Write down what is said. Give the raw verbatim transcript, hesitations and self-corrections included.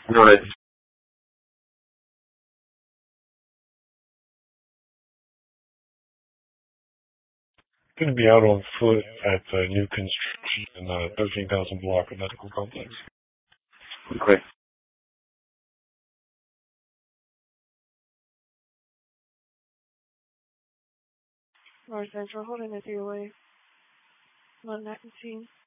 No, it's going to be out on foot at uh, new construction in the thirteen thousand block of medical complex. Okay. North Central holding the three away. one nineteen.